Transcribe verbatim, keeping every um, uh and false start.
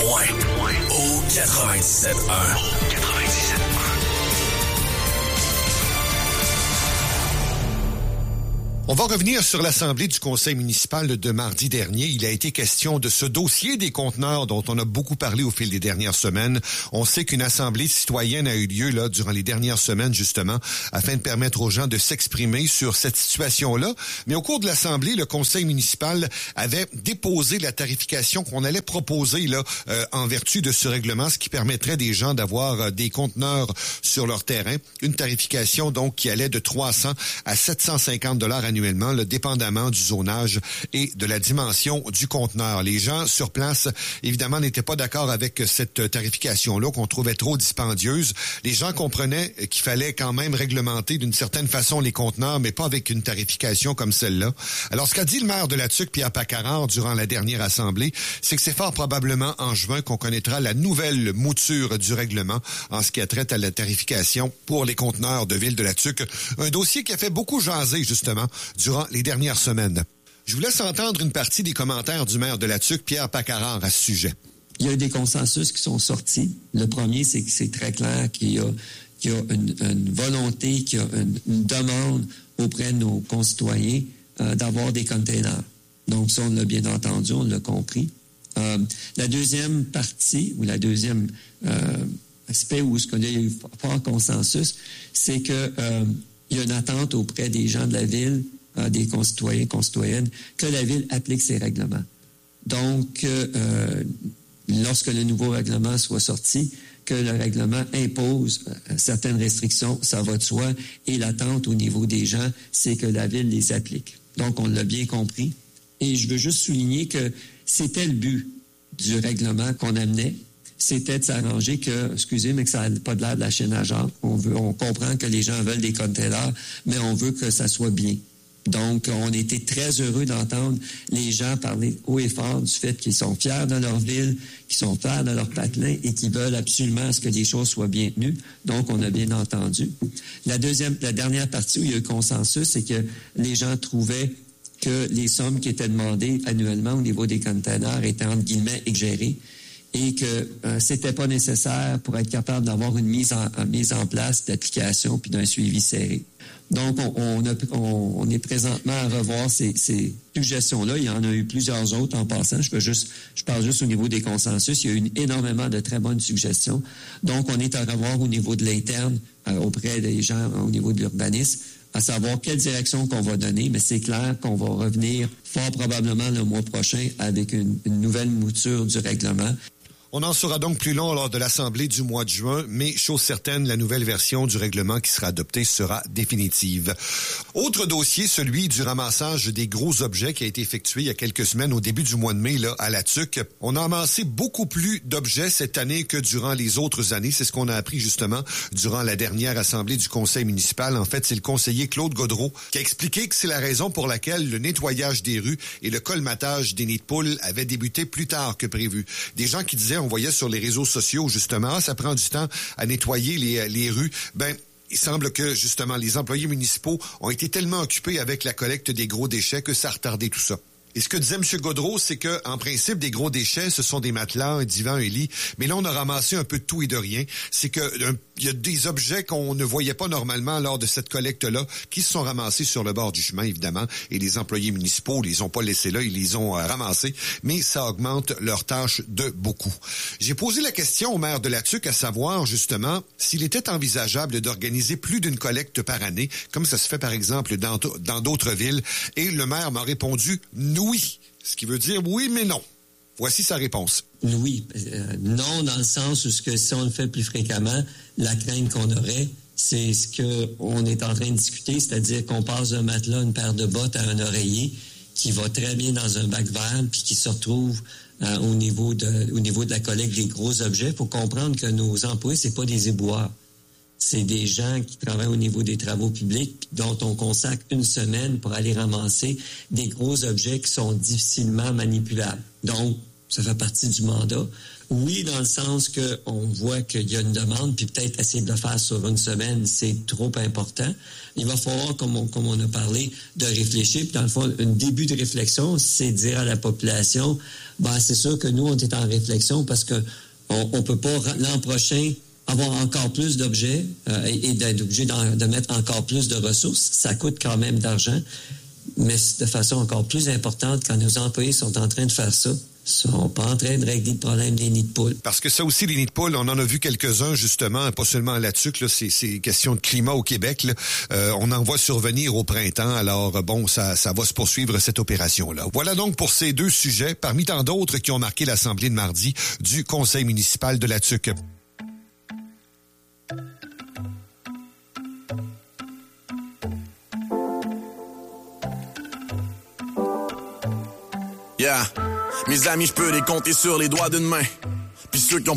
point au quatre-vingt-dix-sept un. quatre-vingt-dix-sept un. On va revenir sur l'Assemblée du Conseil municipal de mardi dernier. Il a été question de ce dossier des conteneurs dont on a beaucoup parlé au fil des dernières semaines. On sait qu'une assemblée citoyenne a eu lieu là durant les dernières semaines, justement, afin de permettre aux gens de s'exprimer sur cette situation-là. Mais au cours de l'Assemblée, le Conseil municipal avait déposé la tarification qu'on allait proposer là euh, en vertu de ce règlement, ce qui permettrait des gens d'avoir euh, des conteneurs sur leur terrain. Une tarification donc qui allait de trois cents à sept cent cinquante dollars annuellement, là, dépendamment du zonage et de la dimension du conteneur. Les gens sur place, évidemment, n'étaient pas d'accord avec cette tarification-là, qu'on trouvait trop dispendieuse. Les gens comprenaient qu'il fallait quand même réglementer d'une certaine façon les conteneurs, mais pas avec une tarification comme celle-là. Alors, ce qu'a dit le maire de la Tuque, Pierre Pacarard, durant la dernière assemblée, c'est que c'est fort probablement en juin qu'on connaîtra la nouvelle mouture du règlement en ce qui a trait à la tarification pour les conteneurs de Ville de la Tuque. Un dossier qui a fait beaucoup jaser, justement, durant les dernières semaines. Je vous laisse entendre une partie des commentaires du maire de la Tuque, Pierre Pacarard, à ce sujet. Il y a des consensus qui sont sortis. Le premier, c'est que c'est très clair qu'il y a, qu'il y a une, une volonté, qu'il y a une, une demande auprès de nos concitoyens euh, d'avoir des containers. Donc ça, on l'a bien entendu, on l'a compris. Euh, la deuxième partie, ou la deuxième euh, aspect où ce qu'il y a eu fort consensus, c'est que euh, il y a une attente auprès des gens de la Ville, euh, des concitoyens, concitoyennes, que la Ville applique ses règlements. Donc, euh, lorsque le nouveau règlement soit sorti, que le règlement impose euh, certaines restrictions, ça va de soi, et l'attente au niveau des gens, c'est que la Ville les applique. Donc, on l'a bien compris. Et je veux juste souligner que c'était le but du règlement qu'on amenait. C'était de s'arranger que, excusez, mais que ça n'a pas de l'air de la chaîne à Jacques. On veut, on comprend que les gens veulent des containers, mais on veut que ça soit bien. Donc, on était très heureux d'entendre les gens parler haut et fort du fait qu'ils sont fiers de leur ville, qu'ils sont fiers de leur patelin et qu'ils veulent absolument à ce que les choses soient bien tenues. Donc, on a bien entendu. La deuxième, la dernière partie où il y a eu consensus, c'est que les gens trouvaient que les sommes qui étaient demandées annuellement au niveau des containers étaient entre guillemets exagérées, et que euh, c'était pas nécessaire pour être capable d'avoir une mise en, une mise en place d'application puis d'un suivi serré. Donc, on, on, a, on, on est présentement à revoir ces, ces suggestions-là. Il y en a eu plusieurs autres en passant. Je peux juste, je parle juste au niveau des consensus. Il y a eu énormément de très bonnes suggestions. Donc, on est à revoir au niveau de l'interne, euh, auprès des gens au niveau de l'urbanisme, à savoir quelle direction qu'on va donner, mais c'est clair qu'on va revenir fort probablement le mois prochain avec une, une nouvelle mouture du règlement. On en saura donc plus long lors de l'Assemblée du mois de juin, mais chose certaine, la nouvelle version du règlement qui sera adoptée sera définitive. Autre dossier, celui du ramassage des gros objets qui a été effectué il y a quelques semaines au début du mois de mai là à la Tuque. On a amassé beaucoup plus d'objets cette année que durant les autres années. C'est ce qu'on a appris justement durant la dernière Assemblée du Conseil municipal. En fait, c'est le conseiller Claude Gaudreault qui a expliqué que c'est la raison pour laquelle le nettoyage des rues et le colmatage des nids de poules avaient débuté plus tard que prévu. Des gens qui disaient, on voyait sur les réseaux sociaux, justement, ça prend du temps à nettoyer les, les rues. Ben, il semble que, justement, les employés municipaux ont été tellement occupés avec la collecte des gros déchets que ça a retardé tout ça. Et ce que disait M. Gaudreault, c'est que, en principe, des gros déchets, ce sont des matelas, un divan, un lit. Mais là, on a ramassé un peu de tout et de rien. C'est que il y a des objets qu'on ne voyait pas normalement lors de cette collecte-là, qui se sont ramassés sur le bord du chemin, évidemment. Et les employés municipaux les ont pas laissés là, ils les ont euh, ramassés. Mais ça augmente leur tâche de beaucoup. J'ai posé la question au maire de la Tuque à savoir, justement, s'il était envisageable d'organiser plus d'une collecte par année, comme ça se fait, par exemple, dans, dans d'autres villes. Et le maire m'a répondu non. Oui, ce qui veut dire oui, mais non. Voici sa réponse. Oui, euh, non dans le sens où ce que si on le fait plus fréquemment, la crainte qu'on aurait, c'est ce qu'on est en train de discuter, c'est-à-dire qu'on passe d'un matelas, une paire de bottes à un oreiller qui va très bien dans un bac vert puis qui se retrouve euh, au niveau de au niveau de la collecte des gros objets. Il faut comprendre que nos employés, c'est pas des éboueurs. C'est des gens qui travaillent au niveau des travaux publics dont on consacre une semaine pour aller ramasser des gros objets qui sont difficilement manipulables. Donc, ça fait partie du mandat. Oui, dans le sens qu'on voit qu'il y a une demande, puis peut-être essayer de le faire sur une semaine, c'est trop important. Il va falloir, comme on, comme on a parlé, de réfléchir. Puis dans le fond, un début de réflexion, c'est dire à la population, ben c'est sûr que nous, on est en réflexion parce que on, on peut pas, l'an prochain, avoir encore plus d'objets euh, et, et d'être obligé de mettre encore plus de ressources. Ça coûte quand même d'argent, mais de façon encore plus importante, quand nos employés sont en train de faire ça, sont pas en train de régler le problème des nids de poules. Parce que ça aussi, les nids de poules, on en a vu quelques-uns, justement, pas seulement là-dessus, là, c'est, c'est question de climat au Québec. Là. Euh, on en voit survenir au printemps, alors bon, ça, ça va se poursuivre, cette opération-là. Voilà donc pour ces deux sujets, parmi tant d'autres qui ont marqué l'Assemblée de mardi du Conseil municipal de la Tuque. Yeah. Mes amis, je peux les compter sur les doigts d'une main.